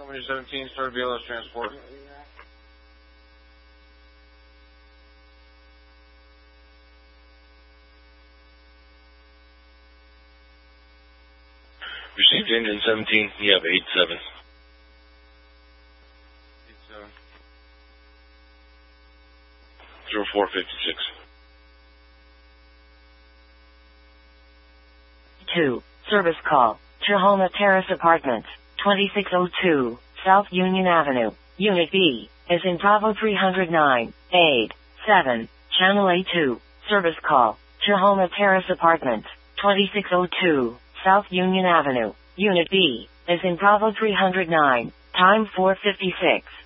Company 17, start BLS transport. Received engine 17, you have 87. 87. 0456. 2. Service call. Chahoma Terrace Apartments, 2602, South Union Avenue. Unit B is in Bravo 309, 8, 7, Channel A2. Service call. Chahoma Terrace Apartments, 2602, South Union Avenue. Unit B is in Bravo 309, time 4:56.